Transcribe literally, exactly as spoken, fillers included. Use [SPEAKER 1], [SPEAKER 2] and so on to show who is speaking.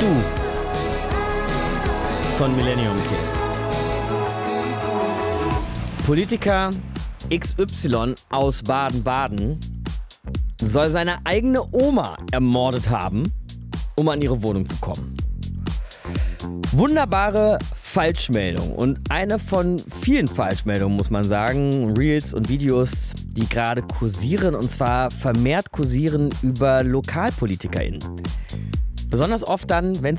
[SPEAKER 1] Du von Millennium Kids. Politiker X Y aus Baden-Baden soll seine eigene Oma ermordet haben, um an ihre Wohnung zu kommen. Wunderbare Falschmeldung und eine von vielen Falschmeldungen, muss man sagen, Reels und Videos, die gerade kursieren, und zwar vermehrt kursieren über LokalpolitikerInnen. Besonders oft dann, wenn